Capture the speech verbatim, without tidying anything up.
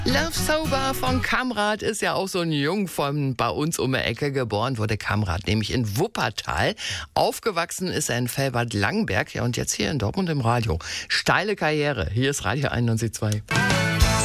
Love Sober von Kamrat ist ja auch so ein Jung von bei uns um die Ecke. Geboren wurde Kamrat nämlich in Wuppertal. Aufgewachsen ist er in Velbert-Langberg. Ja, und jetzt hier in Dortmund im Radio. Steile Karriere. Hier ist Radio einundneunzig Komma zwei.